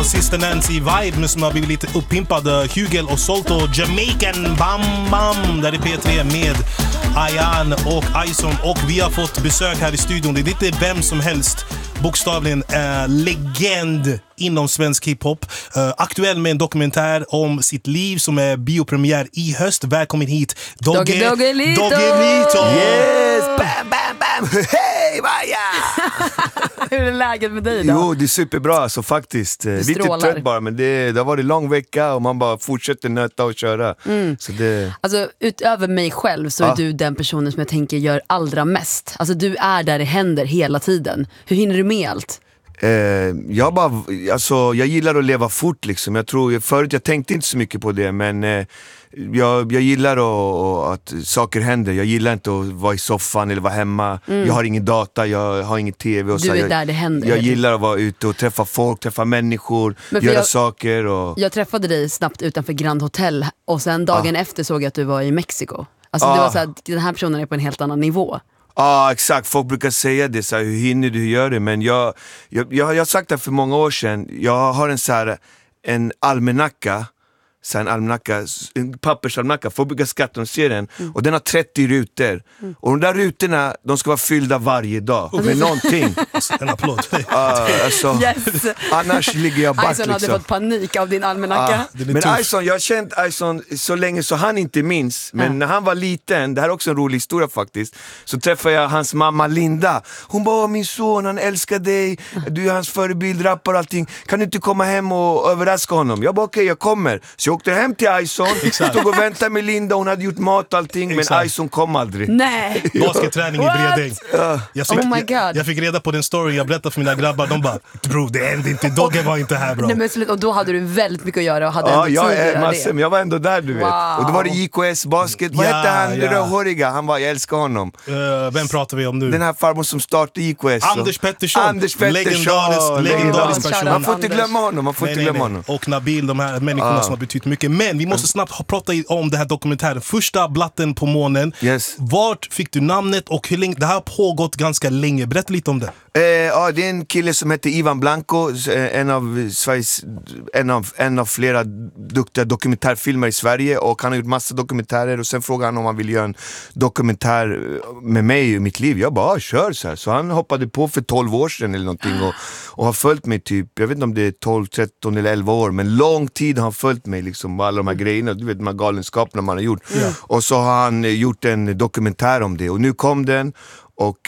Sister Nancy Vibe som har blivit lite uppimpad. Hugel och Solto, Jamaican Bam Bam, där är P3 med Ayan och Ison. Och vi har fått besök här i studion. Det är inte vem som helst, bokstavligen legend inom svensk hiphop. Aktuell med en dokumentär om sitt liv som är biopremiär i höst. Välkommen hit, Doggelito! Yes! Bam, bam, bam! Hej, Maja! Hur är läget med dig då? Jo, det är superbra alltså, faktiskt. Lite trött bara, men det har varit en lång vecka och man bara fortsätter nöta och köra. Så det... Alltså, utöver mig själv så är du den personen som jag tänker gör allra mest. Alltså, du är där det händer hela tiden. Hur hinner du med allt? Jag gillar att leva fort liksom. Jag tror, förut jag tänkte inte så mycket på det, men jag gillar att saker händer. Jag gillar inte att vara i soffan eller vara hemma. Jag har ingen data, jag har ingen tv och du är där det händer. Jag gillar att vara ute och träffa folk, träffa människor, göra saker Jag träffade dig snabbt utanför Grand Hotel och sen dagen efter såg jag att du var i Mexiko. Alltså det var så här, den här personen är på en helt annan nivå. Ja, exakt. Folk brukar säga det så här, hur hinner du, hur gör det? Men jag har sagt det för många år sedan. Jag har en almanacka, en pappersalmanacka. Folk brukar skratta och se den. Och den har 30 rutor. Och de där rutorna, de ska vara fyllda varje dag med någonting. En applåd. Yes. Annars ligger jag back Ison hade fått panik av din almanacka. Men Ison, jag har känt Ison så länge så han inte minns. Men när han var liten, det här är också en rolig historia faktiskt, så träffade jag hans mamma Linda. Hon bara, min son, han älskar dig, du är hans förebild, rappar och allting. Kan du inte komma hem och överraska honom? Jag bara, okej, jag kommer. Så jag åkte hem till Ison, stod och väntade med Linda, hon hade gjort mat och allting. Men Ison kom aldrig. Nej. Basketträning i Bredäng. Jag fick reda på den story, jag berättade för mina grabbar. De bara, bro, det hände inte, Dogge var inte här, bro. Nej, men slutt, och då hade du väldigt mycket att göra och hade ändå tid att göra det. Men jag var ändå där, du vet. Och då var det JKS Basket. Vad hette han, rödhåriga? Han var, jag älskar honom. Vem pratar vi om nu? Den här farmor som startade JKS. Anders Pettersson. Legendarisk person. Man får inte glömma honom. Och Nabil, de här människorna som har betytt mycket. Men vi måste snabbt prata om det här dokumentären. Första blatten på månen. Vart fick du namnet och hur länge? Det här har pågått ganska länge. Berätta lite om det. Det är en kille som heter Ivan Blanco, en av flera duktiga dokumentärfilmer i Sverige, och han har gjort massa dokumentärer, och sen frågade han om han ville göra en dokumentär med mig i mitt liv. Jag bara, kör så här. Så han hoppade på för 12 år sedan eller någonting och har följt mig typ, jag vet inte om det är 12, 13 eller 11 år, men lång tid har han följt mig liksom, alla de här grejerna, du vet, de här galenskaperna man har gjort. Och så har han gjort en dokumentär om det, och nu kom den. Och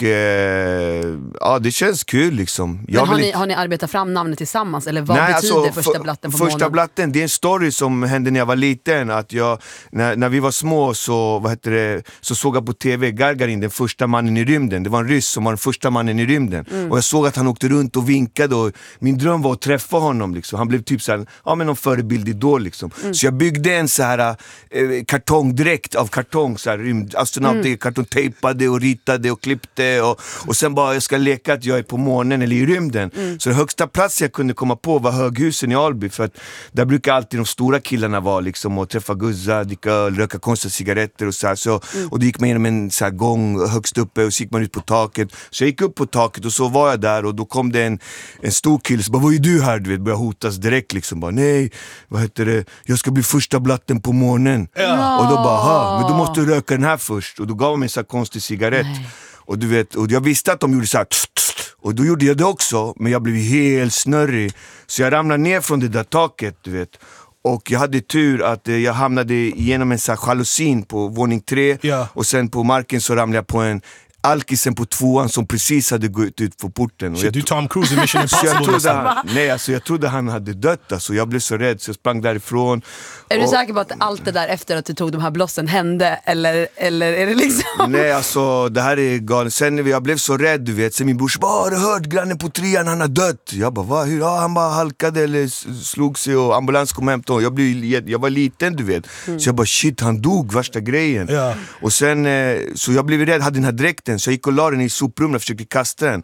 det känns kul liksom. Men har ni arbetat fram namnet tillsammans? Eller vad betyder första blatten på månen? Första blatten, det är en story som hände när jag var liten. Att när vi var små så såg jag på tv Gagarin, den första mannen i rymden. Det var en ryss som var den första mannen i rymden. Och jag såg att han åkte runt och vinkade, och min dröm var att träffa honom liksom. Han blev typ såhär, någon förebild idol liksom. Så jag byggde en så här kartongdräkt av kartong, så här rymdastronaut, kartongtejpade och ritade och klippte. Och sen bara, jag ska leka att jag är på månen eller i rymden. Så det högsta plats jag kunde komma på var Höghusen i Alby, för att där brukar alltid de stora killarna vara liksom, och träffa guzzar, dricka öl, röka konstiga cigaretter och så här. Och då gick man genom en så här gång högst uppe, och så gick man ut på taket. Så jag gick upp på taket, och så var jag där, och då kom det en stor kille som bara, vad är du här? Du vet, började hotas direkt liksom, bara, nej, jag ska bli första blatten på månen. Och då bara, men då måste du röka den här först. Och då gav de mig en så här konstig cigarett. Och du vet, och jag visste att de gjorde så här, och då gjorde jag det också, men jag blev helt snurrig. Så jag ramlade ner från det där taket, du vet. Och jag hade tur att jag hamnade igenom en så här jalusin på våning 3. Och sen på marken så ramlade jag på en alkisen på 2:an som precis hade gått ut på porten. Så du Tom Cruise i Mission Impossible? Jag trodde han hade dött, alltså. Jag blev så rädd så jag sprang därifrån. Är du säker på att allt det där efter att du tog de här blossen hände? Eller är det liksom... Nej, alltså det här är galet. Sen jag blev så rädd, du vet. Sen min bror bara, har du hört grannen på 3:an, han har dött? Jag bara, va? Hur? Han bara halkade eller slog sig och ambulans kom hem till honom. Jag var liten, du vet. Så jag bara, shit, han dog, värsta grejen. Och sen, så jag blev rädd, hade den här dräkten. Så jag gick och la den i soprummet och försökte kasta den.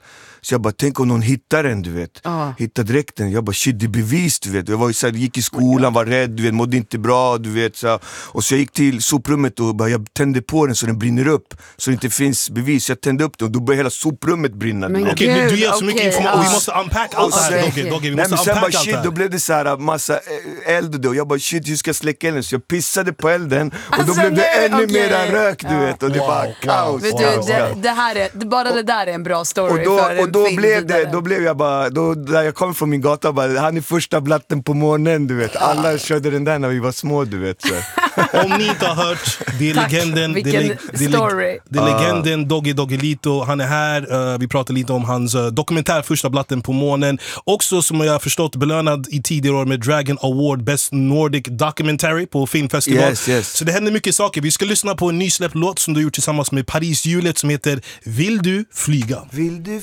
Så jag bara, tänk om någon hittar den, du vet. Hittar dräkten. Jag bara, shit, det är bevis, du vet. Jag var så här, gick i skolan, var rädd, du vet, mådde inte bra, du vet. Så. Och så jag gick till soprummet och bara, jag tände på den så den brinner upp. Så det inte finns bevis. Jag tände upp den och då började hela soprummet brinna. Okej, du ger så mycket information. Vi måste unpack allt det här, Dogge. Vi måste unpack allt det här. Då blev det så här massa eld då. Jag bara, shit, hur ska jag släcka elden? Så jag pissade på elden och då blev det ännu mera rök, du vet. Och det var kaos. Vet du, det här är, bara det där är en bra story. Och då blev jag bara, där jag kom från min gata bara, han är första blatten på morgonen, du vet. Alla körde den där när vi var små, du vet. Så. Om ni inte har hört, det är legenden. Det är legenden Dogge Doggelito. Han är här. Vi pratar lite om hans dokumentär Första blatten på månen. Också, som jag har förstått, belönad i tidigare år med Dragon Award Best Nordic Documentary på filmfestival. Yes. Så det händer mycket saker. Vi ska lyssna på en nysläppt låt som du har gjort tillsammans med Paris Hjulet som heter Vill du flyga? Vill du